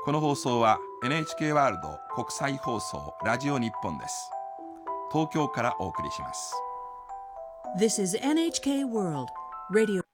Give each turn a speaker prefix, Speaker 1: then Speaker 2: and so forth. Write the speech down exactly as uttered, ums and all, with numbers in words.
Speaker 1: この放送は エヌエイチケー ワールド国際放送ラジオ日本です。東京からお送りします。
Speaker 2: This is エヌエイチケー World Radio